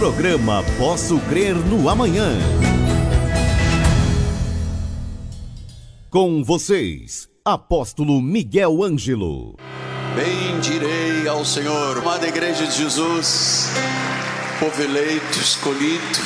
Programa Posso Crer no Amanhã. Com vocês, Apóstolo Miguel Ângelo. Bendirei ao Senhor, amada Igreja de Jesus, povo eleito, escolhido,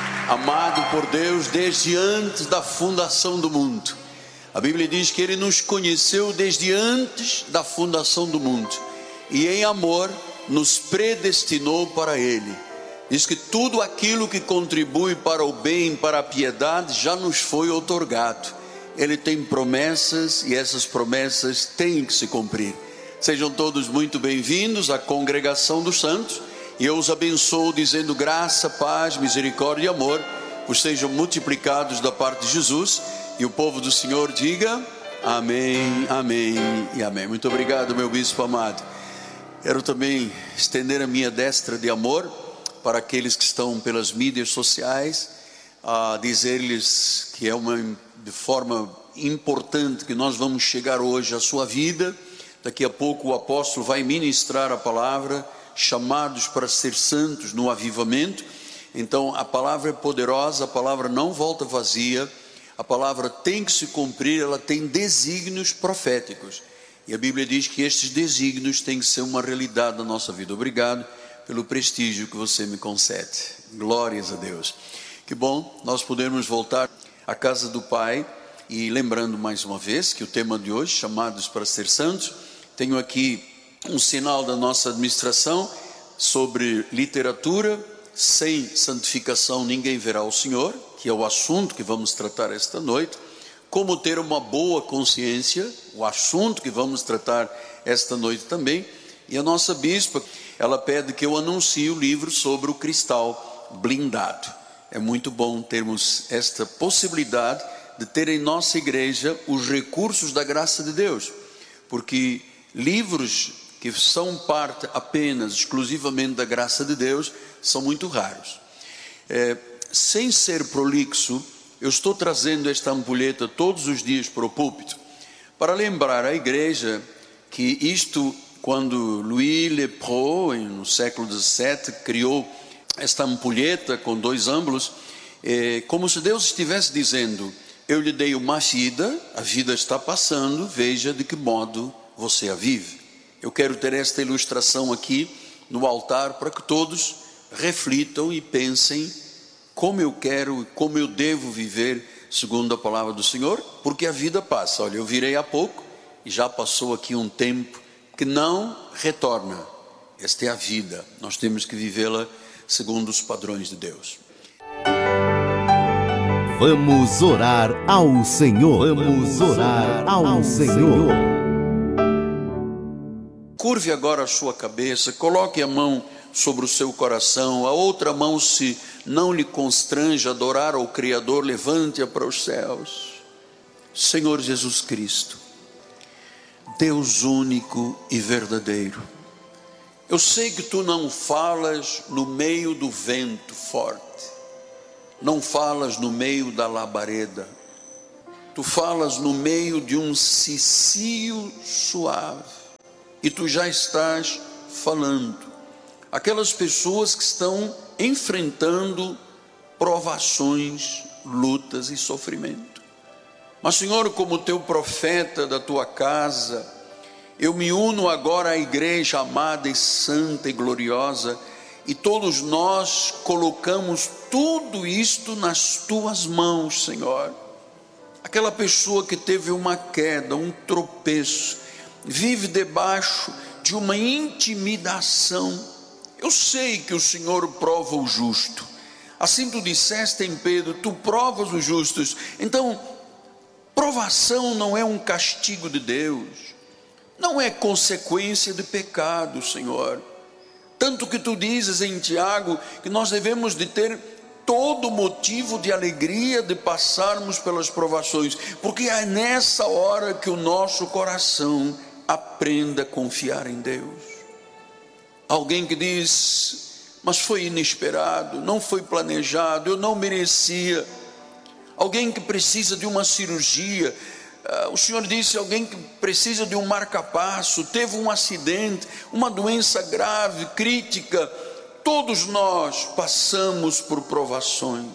amado por Deus desde antes da fundação do mundo. A Bíblia diz que Ele nos conheceu desde antes da fundação do mundo e em amor nos predestinou para Ele. Diz que tudo aquilo que contribui para o bem, para a piedade, já nos foi outorgado. Ele tem promessas e essas promessas têm que se cumprir. Sejam todos muito bem-vindos à congregação dos santos e eu os abençoo dizendo graça, paz, misericórdia e amor vos sejam multiplicados da parte de Jesus, e o povo do Senhor diga amém, amém e amém. Muito obrigado, meu bispo amado. Quero também estender a minha destra de amor para aqueles que estão pelas mídias sociais, a dizer-lhes que é de forma importante que nós vamos chegar hoje à sua vida. Daqui a pouco o apóstolo vai ministrar a palavra, chamados para ser santos no avivamento. Então a palavra é poderosa, a palavra não volta vazia, a palavra tem que se cumprir, ela tem desígnios proféticos. E a Bíblia diz que estes desígnios têm que ser uma realidade na nossa vida. Obrigado pelo prestígio que você me concede. Glórias a Deus. Que bom nós podermos voltar à casa do Pai. E lembrando mais uma vez que o tema de hoje, chamados para ser santos, tenho aqui um sinal da nossa administração sobre literatura. Sem santificação ninguém verá o Senhor, que é o assunto que vamos tratar esta noite. Como ter uma boa consciência, o assunto que vamos tratar esta noite também. E a nossa bispa, ela pede que eu anuncie o livro sobre o cristal blindado. É muito bom termos esta possibilidade de ter em nossa igreja os recursos da graça de Deus, porque livros que são parte apenas, exclusivamente da graça de Deus, são muito raros. Sem ser prolixo, eu estou trazendo esta ampulheta todos os dias para o púlpito, para lembrar à igreja que isto, quando Louis Lepro, no século XVII, criou esta ampulheta com dois ângulos, como se Deus estivesse dizendo: eu lhe dei uma vida, a vida está passando, veja de que modo você a vive. Eu quero ter esta ilustração aqui no altar para que todos reflitam e pensem como eu quero e como eu devo viver segundo a palavra do Senhor, porque a vida passa. Olha, eu virei há pouco e já passou aqui um tempo que não retorna. Esta é a vida, nós temos que vivê-la segundo os padrões de Deus. Vamos orar ao Senhor. Vamos orar ao Senhor. Curve agora a sua cabeça, coloque a mão sobre o seu coração, a outra mão, se não lhe constrange adorar ao Criador, levante-a para os céus. Senhor Jesus Cristo, Deus único e verdadeiro, eu sei que Tu não falas no meio do vento forte, não falas no meio da labareda, Tu falas no meio de um cicio suave, e Tu já estás falando. Aquelas pessoas que estão enfrentando provações, lutas e sofrimento. Mas Senhor, como Teu profeta da Tua casa, eu me uno agora à igreja amada e santa e gloriosa, e todos nós colocamos tudo isto nas Tuas mãos, Senhor. Aquela pessoa que teve uma queda, um tropeço, vive debaixo de uma intimidação. Eu sei que o Senhor prova o justo. Assim Tu disseste em Pedro, Tu provas os justos. Então, provação não é um castigo de Deus, não é consequência de pecado, Senhor. Tanto que Tu dizes em Tiago que nós devemos de ter todo motivo de alegria de passarmos pelas provações, porque é nessa hora que o nosso coração aprenda a confiar em Deus. Alguém que diz, mas foi inesperado, não foi planejado, eu não merecia. Alguém que precisa de uma cirurgia, o Senhor disse, alguém que precisa de um marca-passo, teve um acidente, uma doença grave, crítica. todos nós passamos por provações,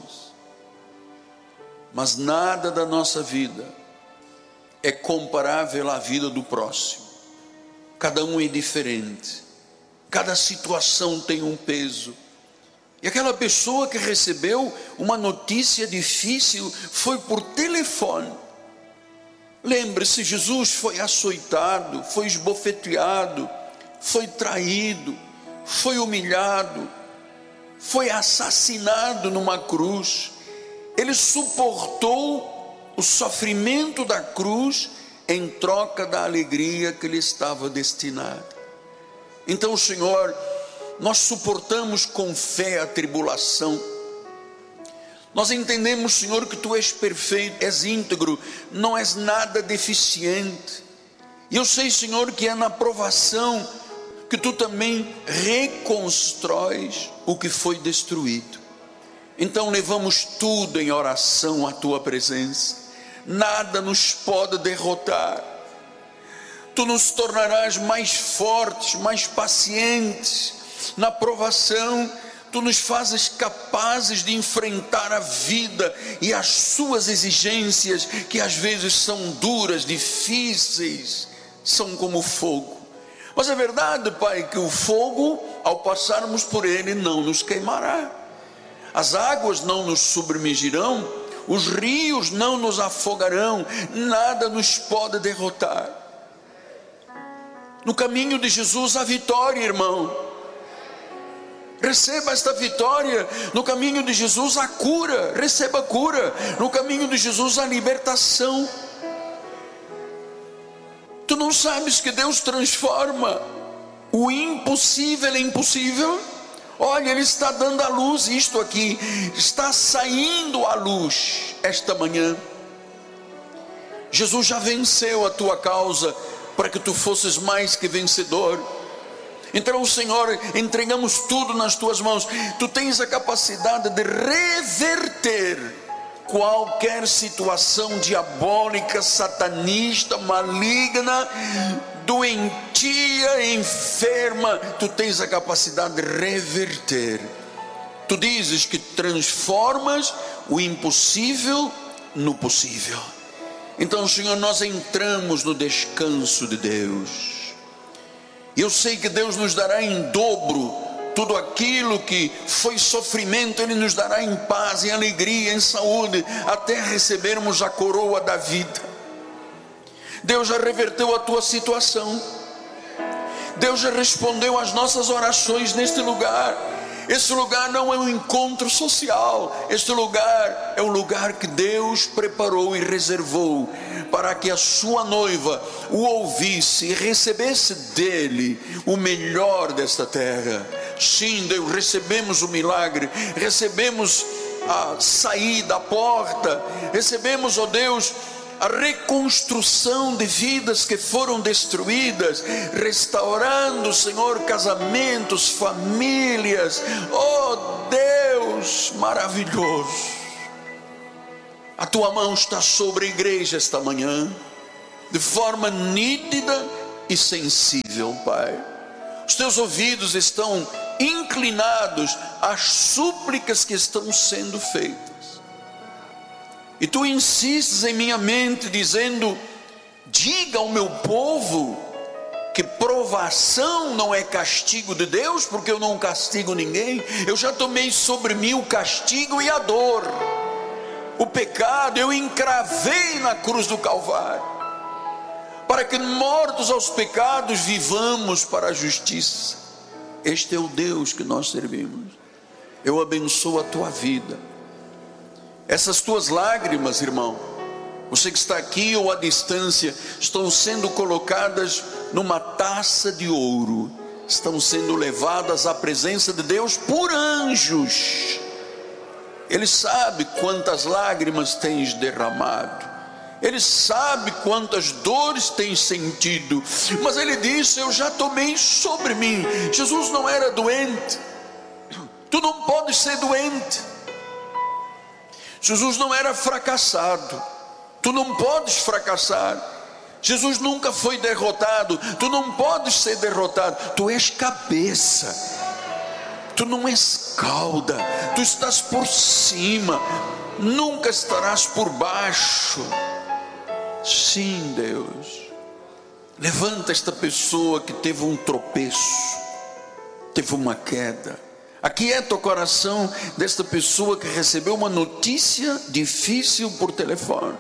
mas nada da nossa vida é comparável à vida do próximo. Cada um é diferente, cada situação tem um peso. E aquela pessoa que recebeu uma notícia difícil foi por telefone. Lembre-se, Jesus foi açoitado, foi esbofeteado, foi traído, foi humilhado, foi assassinado numa cruz. Ele suportou o sofrimento da cruz em troca da alegria que lhe estava destinada. Então, Senhor, nós suportamos com fé a tribulação. Nós entendemos, Senhor, que Tu és perfeito, és íntegro, não és nada deficiente. E eu sei, Senhor, que é na provação que Tu também reconstróis o que foi destruído. Então levamos tudo em oração à Tua presença. Nada nos pode derrotar. Tu nos tornarás mais fortes, mais pacientes. Na provação, Tu nos fazes capazes de enfrentar a vida e as suas exigências, que às vezes são duras, difíceis, são como fogo. Mas é verdade, Pai, que o fogo, ao passarmos por ele, não nos queimará. As águas não nos submergirão, os rios não nos afogarão, nada nos pode derrotar. No caminho de Jesus há vitória, irmão. Receba esta vitória. No caminho de Jesus há cura, receba cura. No caminho de Jesus há libertação. Tu não sabes que Deus transforma o impossível em possível? Olha, Ele está dando à luz isto aqui, está saindo à luz esta manhã. Jesus já venceu a tua causa, para que tu fosses mais que vencedor. Então, Senhor, entregamos tudo nas tuas mãos. Tu tens a capacidade de reverter qualquer situação diabólica, satanista, maligna, doentia, enferma. Tu tens a capacidade de reverter. Tu dizes que transformas o impossível no possível. Então, Senhor, nós entramos no descanso de Deus. Eu sei que Deus nos dará em dobro tudo aquilo que foi sofrimento. Ele nos dará em paz, em alegria, em saúde, até recebermos a coroa da vida. Deus já reverteu a tua situação. Deus já respondeu às nossas orações neste lugar. Este lugar não é um encontro social. Este lugar é um lugar que Deus preparou e reservou para que a sua noiva o ouvisse e recebesse dele o melhor desta terra. Sim, Deus, recebemos o milagre, recebemos a saída, a porta, recebemos, ó Deus, a reconstrução de vidas que foram destruídas, restaurando, Senhor, casamentos, famílias. Oh Deus maravilhoso, a tua mão está sobre a igreja esta manhã, de forma nítida e sensível, Pai. Os teus ouvidos estão inclinados às súplicas que estão sendo feitas. E tu insistes em minha mente dizendo: diga ao meu povo que provação não é castigo de Deus, porque eu não castigo ninguém. Eu já tomei sobre mim o castigo e a dor, o pecado, eu encravei na cruz do Calvário, para que mortos aos pecados vivamos para a justiça. Este é o Deus que nós servimos. Eu abençoo a tua vida. Essas tuas lágrimas, irmão, você que está aqui ou à distância, estão sendo colocadas numa taça de ouro, estão sendo levadas à presença de Deus por anjos. Ele sabe quantas lágrimas tens derramado, Ele sabe quantas dores tens sentido, mas Ele disse: eu já tomei sobre mim. Jesus não era doente. Tu não podes ser doente. Jesus não era fracassado. Tu não podes fracassar. Jesus nunca foi derrotado. Tu não podes ser derrotado. Tu és cabeça. Tu não és cauda, tu estás por cima, nunca estarás por baixo. Sim, Deus, levanta esta pessoa que teve um tropeço, teve uma queda. Aquieta o coração desta pessoa que recebeu uma notícia difícil por telefone.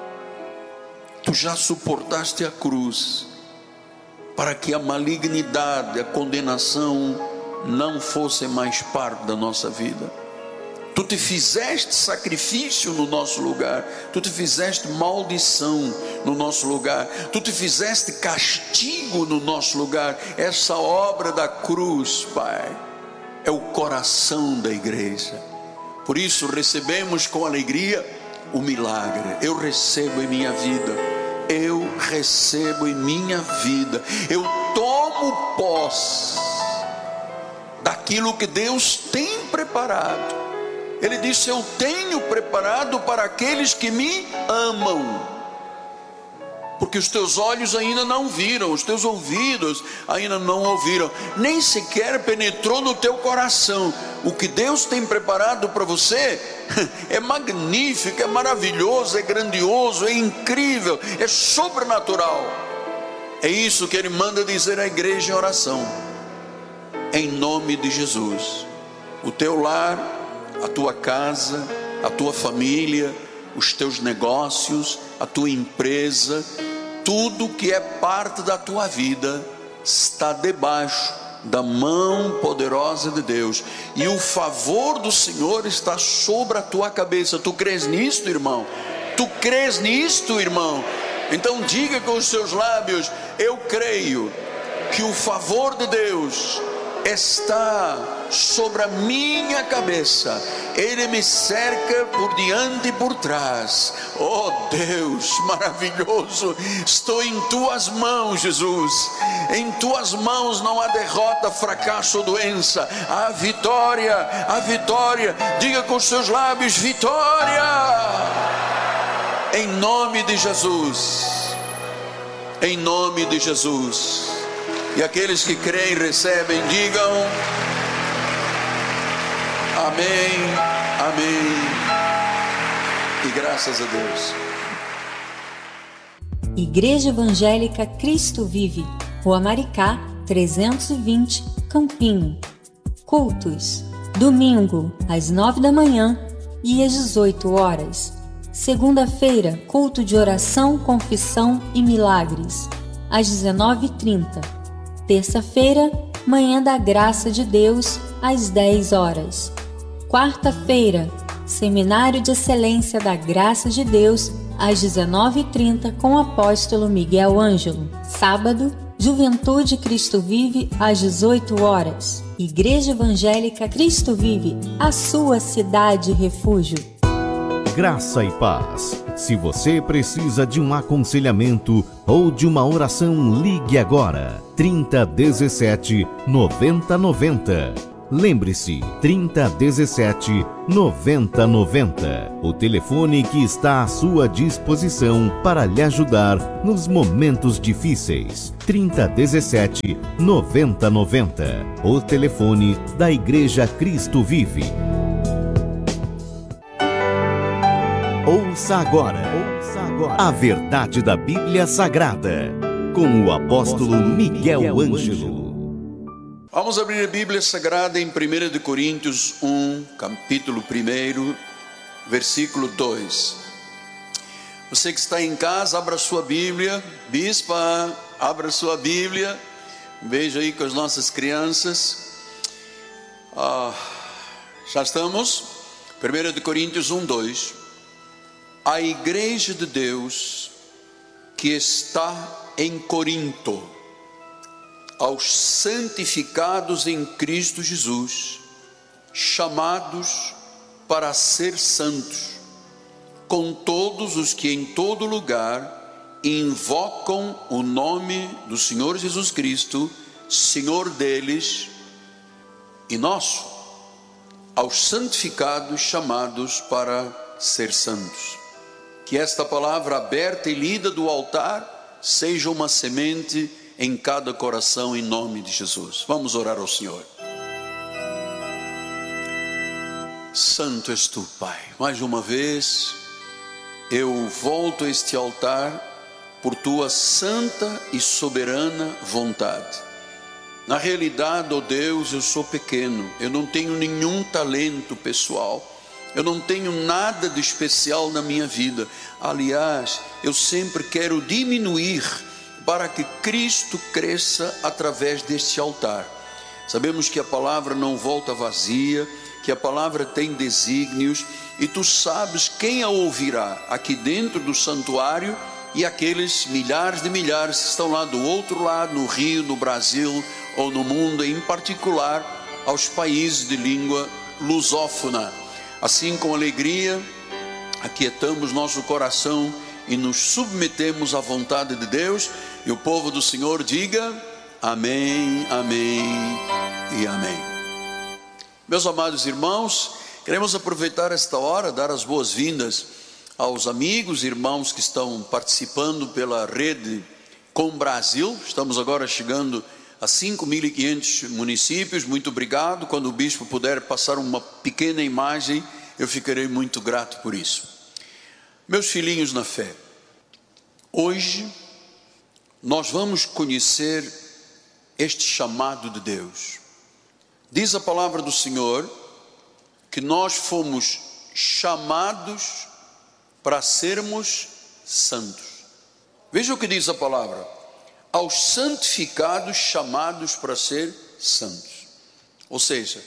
Tu já suportaste a cruz para que a malignidade, a condenação não fosse mais parte da nossa vida. Tu te fizeste sacrifício no nosso lugar, tu te fizeste maldição no nosso lugar, tu te fizeste castigo no nosso lugar. Essa obra da cruz, Pai, é o coração da igreja. Por isso recebemos com alegria o milagre. Eu recebo em minha vida, eu recebo em minha vida, eu tomo posse daquilo que Deus tem preparado. Ele disse: eu tenho preparado para aqueles que me amam, porque os teus olhos ainda não viram, os teus ouvidos ainda não ouviram, nem sequer penetrou no teu coração. O que Deus tem preparado para você é magnífico, é maravilhoso, é grandioso, é incrível, é sobrenatural. É isso que Ele manda dizer à igreja em oração. Em nome de Jesus, o teu lar, a tua casa, a tua família, os teus negócios, a tua empresa, tudo que é parte da tua vida está debaixo da mão poderosa de Deus, e o favor do Senhor está sobre a tua cabeça. Tu crês nisto, irmão? Tu crês nisto, irmão? Então diga com os seus lábios: eu creio que o favor de Deus está sobre a minha cabeça, Ele me cerca por diante e por trás. Oh Deus maravilhoso, estou em tuas mãos, Jesus. Em tuas mãos não há derrota, fracasso ou doença. Há vitória, há vitória. Diga com os seus lábios: vitória, em nome de Jesus, em nome de Jesus. E aqueles que creem, recebem, digam amém, amém e graças a Deus. Igreja Evangélica Cristo Vive, Rua Maricá, 320, Campinho. Cultos: domingo às 9 da manhã e às 18 horas. Segunda-feira, culto de oração, confissão e milagres, às 19h30. Terça-feira, Manhã da Graça de Deus, às 10 horas. Quarta-feira, Seminário de Excelência da Graça de Deus, às 19h30, com o apóstolo Miguel Ângelo. Sábado, Juventude Cristo Vive, às 18 horas. Igreja Evangélica Cristo Vive, a sua cidade refúgio. Graça e paz. Se você precisa de um aconselhamento ou de uma oração, ligue agora. 3017 9090. Lembre-se, 3017 9090. O telefone que está à sua disposição para lhe ajudar nos momentos difíceis. 3017 9090. O telefone da Igreja Cristo Vive. Ouça agora a verdade da Bíblia Sagrada, com o apóstolo Miguel Ângelo. Vamos abrir a Bíblia Sagrada em 1 Coríntios 1, capítulo 1, versículo 2. Você que está em casa, abra sua Bíblia. Bispa, abra sua Bíblia. Veja aí com as nossas crianças. Já estamos? 1 Coríntios 1, 2. A igreja de Deus que está em Corinto, aos santificados em Cristo Jesus, chamados para ser santos, com todos os que em todo lugar invocam o nome do Senhor Jesus Cristo, Senhor deles e nosso, aos santificados chamados para ser santos. Que esta palavra aberta e lida do altar seja uma semente em cada coração, em nome de Jesus. Vamos orar ao Senhor. Santo és tu, Pai. Mais uma vez, eu volto a este altar por tua santa e soberana vontade. Na realidade, ó Deus, eu sou pequeno, eu não tenho nenhum talento pessoal, eu não tenho nada de especial na minha vida. Aliás, eu sempre quero diminuir para que Cristo cresça através deste altar. Sabemos que a palavra não volta vazia, que a palavra tem desígnios, e tu sabes quem a ouvirá aqui dentro do santuário e aqueles milhares de milhares que estão lá do outro lado, no Rio, no Brasil ou no mundo, em particular aos países de língua lusófona. Assim, com alegria, aquietamos nosso coração e nos submetemos à vontade de Deus, e o povo do Senhor diga amém, amém e amém. Meus amados irmãos, queremos aproveitar esta hora, dar as boas-vindas aos amigos e irmãos que estão participando pela rede Com Brasil. Estamos agora chegando a 5.500 municípios. Muito obrigado. Quando o bispo puder passar uma pequena imagem, eu ficarei muito grato por isso. Meus filhinhos na fé, hoje nós vamos conhecer este chamado de Deus. Diz a palavra do Senhor que nós fomos chamados para sermos santos. Veja o que diz a palavra: aos santificados chamados para ser santos. Ou seja,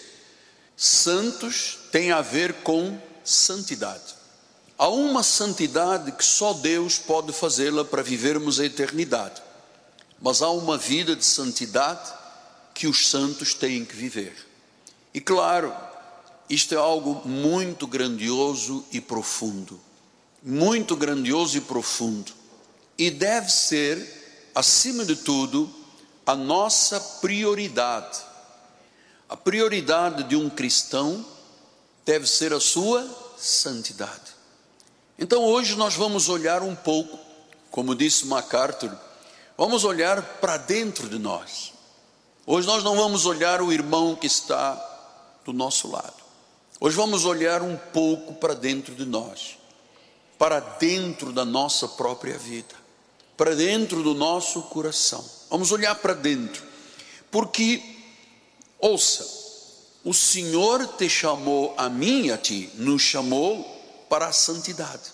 santos tem a ver com santidade. Há uma santidade que só Deus pode fazê-la para vivermos a eternidade, mas há uma vida de santidade que os santos têm que viver. E claro, isto é algo muito grandioso e profundo, muito grandioso e profundo, e deve ser, acima de tudo, a nossa prioridade. A prioridade de um cristão deve ser a sua santidade. Então hoje nós vamos olhar um pouco, como disse MacArthur, vamos olhar para dentro de nós. Hoje nós não vamos olhar o irmão que está do nosso lado. Hoje vamos olhar um pouco para dentro de nós, para dentro da nossa própria vida, para dentro do nosso coração. Vamos olhar para dentro, porque, ouça, o Senhor te chamou, a mim e a ti, nos chamou para a santidade.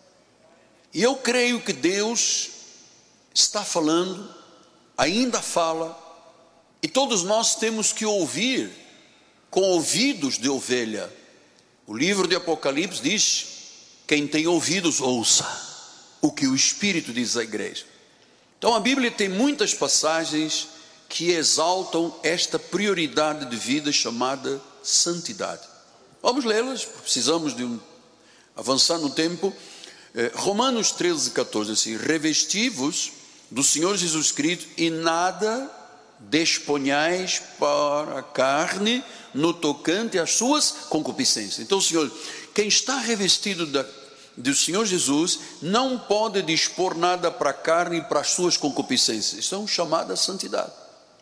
E eu creio que Deus está falando, ainda fala, e todos nós temos que ouvir com ouvidos de ovelha. O livro de Apocalipse diz: quem tem ouvidos, ouça o que o Espírito diz à igreja. Então a Bíblia tem muitas passagens que exaltam esta prioridade de vida chamada santidade. Vamos lê-las, precisamos de avançar no tempo. Romanos 13:14, assim: revesti-vos do Senhor Jesus Cristo e nada desponhais para a carne no tocante às suas concupiscências. Então, Senhor, quem está revestido do Senhor Jesus não pode dispor nada para a carne e para as suas concupiscências. Isso é um chamado à santidade.